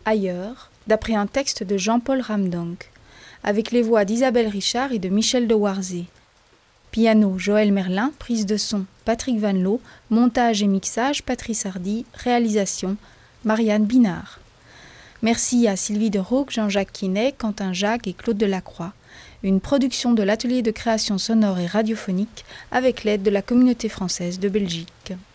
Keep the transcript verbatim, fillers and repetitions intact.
Ailleurs, d'après un texte de Jean-Paul Ramdank, avec les voix d'Isabelle Richard et de Michel de Warzé. Piano, Joël Merlin, prise de son, Patrick Van Loo, montage et mixage, Patrice Hardy, réalisation, Marianne Binard. Merci à Sylvie de Rauque, Jean-Jacques Quinet, Quentin Jacques et Claude Delacroix. Une production de l'Atelier de création sonore et radiophonique avec l'aide de la Communauté française de Belgique.